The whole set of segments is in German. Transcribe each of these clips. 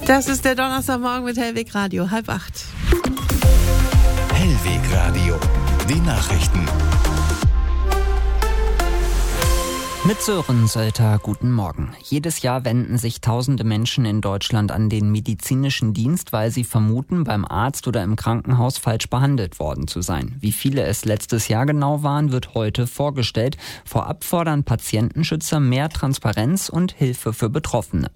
Das ist der Donnerstagmorgen mit Hellweg Radio, 7:30. Hellweg Radio, die Nachrichten. Mit Sören Sölter, guten Morgen. Jedes Jahr wenden sich tausende Menschen in Deutschland an den medizinischen Dienst, weil sie vermuten, beim Arzt oder im Krankenhaus falsch behandelt worden zu sein. Wie viele es letztes Jahr genau waren, wird heute vorgestellt. Vorab fordern Patientenschützer mehr Transparenz und Hilfe für Betroffene.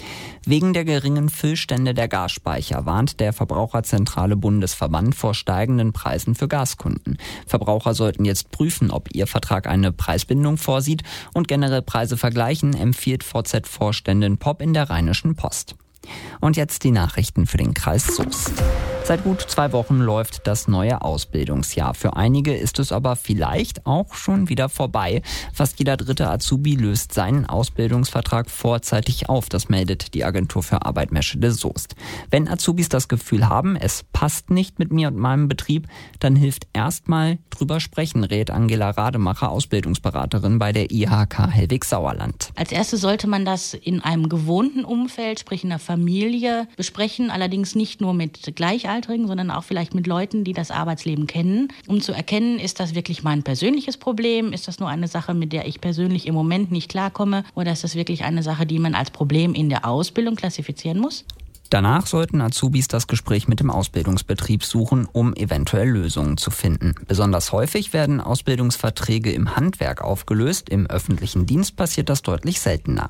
Wegen der geringen Füllstände der Gasspeicher warnt der Verbraucherzentrale Bundesverband vor steigenden Preisen für Gaskunden. Verbraucher sollten jetzt prüfen, ob ihr Vertrag eine Preisbindung vorsieht und generell Preise vergleichen, empfiehlt VZ-Vorständin Popp in der Rheinischen Post. Und jetzt die Nachrichten für den Kreis Soest. Seit gut 2 Wochen läuft das neue Ausbildungsjahr. Für einige ist es aber vielleicht auch schon wieder vorbei. Fast jeder dritte Azubi löst seinen Ausbildungsvertrag vorzeitig auf. Das meldet die Agentur für Arbeit Meschede Soest. Wenn Azubis das Gefühl haben, es passt nicht mit mir und meinem Betrieb, dann hilft erstmal drüber sprechen, rät Angela Rademacher, Ausbildungsberaterin bei der IHK Hellwig-Sauerland. Als erstes sollte man das in einem gewohnten Umfeld, sprich in der Familie, besprechen, allerdings nicht nur mit Gleichaltrigen, sondern auch vielleicht mit Leuten, die das Arbeitsleben kennen, um zu erkennen, ist das wirklich mein persönliches Problem, ist das nur eine Sache, mit der ich persönlich im Moment nicht klarkomme, oder ist das wirklich eine Sache, die man als Problem in der Ausbildung klassifizieren muss? Danach sollten Azubis das Gespräch mit dem Ausbildungsbetrieb suchen, um eventuell Lösungen zu finden. Besonders häufig werden Ausbildungsverträge im Handwerk aufgelöst, im öffentlichen Dienst passiert das deutlich seltener.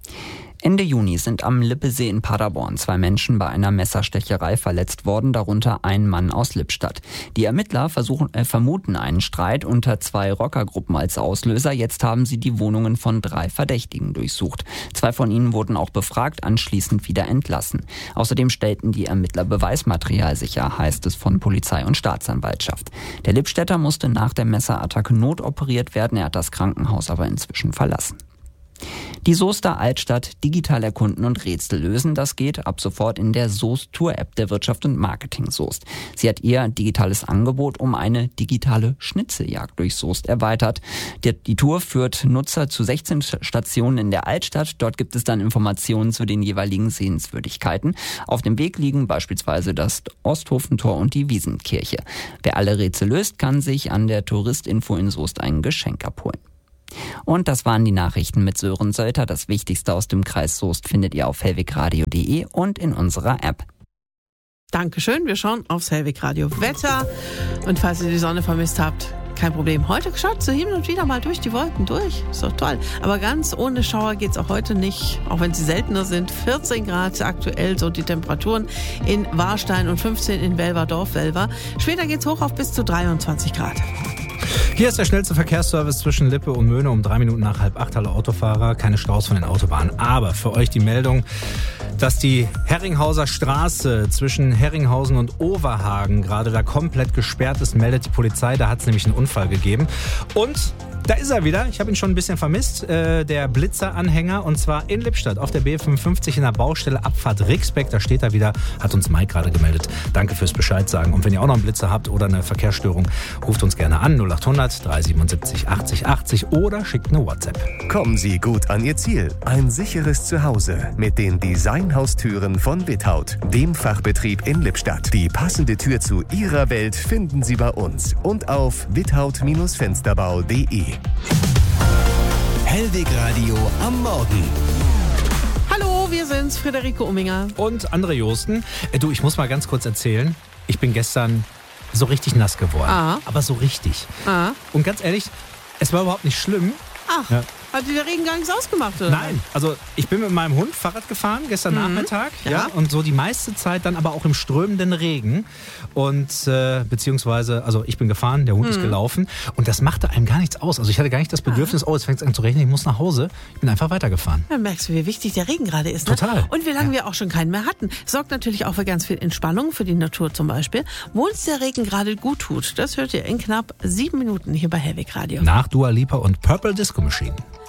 Ende Juni sind am Lippesee in Paderborn 2 Menschen bei einer Messerstecherei verletzt worden, darunter ein Mann aus Lippstadt. Die Ermittler vermuten einen Streit unter 2 Rockergruppen als Auslöser. Jetzt haben sie die Wohnungen von 3 Verdächtigen durchsucht. 2 von ihnen wurden auch befragt, anschließend wieder entlassen. Außerdem stellten die Ermittler Beweismaterial sicher, heißt es von Polizei und Staatsanwaltschaft. Der Lippstädter musste nach der Messerattacke notoperiert werden, er hat das Krankenhaus aber inzwischen verlassen. Die Soester Altstadt digital erkunden und Rätsel lösen, das geht ab sofort in der Soest Tour App der Wirtschaft und Marketing Soest. Sie hat ihr digitales Angebot um eine digitale Schnitzeljagd durch Soest erweitert. Die Tour führt Nutzer zu 16 Stationen in der Altstadt. Dort gibt es dann Informationen zu den jeweiligen Sehenswürdigkeiten. Auf dem Weg liegen beispielsweise das Osthofentor und die Wiesenkirche. Wer alle Rätsel löst, kann sich an der Touristinfo in Soest ein Geschenk abholen. Und das waren die Nachrichten mit Sören Sölter. Das Wichtigste aus dem Kreis Soest findet ihr auf hellwegradio.de und in unserer App. Dankeschön, wir schauen aufs Hellweg Radio Wetter. Und falls ihr die Sonne vermisst habt, kein Problem. Heute schaut so hin und wieder mal durch die Wolken durch. Ist doch toll. Aber ganz ohne Schauer geht's auch heute nicht, auch wenn sie seltener sind. 14 Grad aktuell so die Temperaturen in Warstein und 15 in Welverdorf-Welver. Später geht's hoch auf bis zu 23 Grad. Hier ist der schnellste Verkehrsservice zwischen Lippe und Möhne um 3 Minuten nach 7:30. Alle Autofahrer, keine Staus von den Autobahnen. Aber für euch die Meldung, dass die Herringhauser Straße zwischen Herringhausen und Overhagen gerade da komplett gesperrt ist, meldet die Polizei. Da hat es nämlich einen Unfall gegeben. Und da ist er wieder. Ich habe ihn schon ein bisschen vermisst. Der Blitzer-Anhänger, und zwar in Lippstadt auf der B55 in der Baustelle Abfahrt Rixbeck. Da steht er wieder, hat uns Mike gerade gemeldet. Danke fürs Bescheid sagen. Und wenn ihr auch noch einen Blitzer habt oder eine Verkehrsstörung, ruft uns gerne an 0800 377 80 80 oder schickt eine WhatsApp. Kommen Sie gut an Ihr Ziel. Ein sicheres Zuhause mit den Designhaustüren von Without, dem Fachbetrieb in Lippstadt. Die passende Tür zu Ihrer Welt finden Sie bei uns und auf without-fensterbau.de. Hellweg Radio am Morgen. Hallo, wir sind's, Friederike Umminger. Und André Josten. Du, ich muss mal ganz kurz erzählen. Ich bin gestern so richtig nass geworden. Aber so richtig. Und ganz ehrlich, es war überhaupt nicht schlimm. Ach, ja. Hat dir der Regen gar nichts ausgemacht, oder? Nein, also ich bin mit meinem Hund Fahrrad gefahren gestern Nachmittag. Ja. Und so die meiste Zeit dann aber auch im strömenden Regen. Und beziehungsweise, also ich bin gefahren, der Hund ist gelaufen. Und das machte einem gar nichts aus. Also ich hatte gar nicht das Bedürfnis, jetzt fängt es an zu regnen, ich muss nach Hause. Ich bin einfach weitergefahren. Dann merkst du, wie wichtig der Regen gerade ist. Ne? Total. Und wie lange wir auch schon keinen mehr hatten. Sorgt natürlich auch für ganz viel Entspannung, für die Natur zum Beispiel. Wo uns der Regen gerade gut tut, das hört ihr in knapp 7 Minuten hier bei Hellweg Radio. Nach Dua Lipa und Purple Disco Machine.